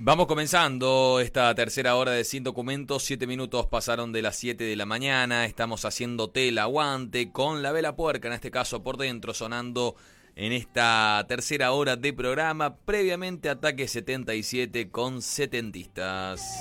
Vamos comenzando esta tercera hora de Sin Documentos. 7 minutos pasaron de las 7 de la mañana. Estamos haciéndote el aguante con la vela puerca, en este caso por dentro, sonando en esta tercera hora de programa. Previamente Ataque 77 con Setentistas.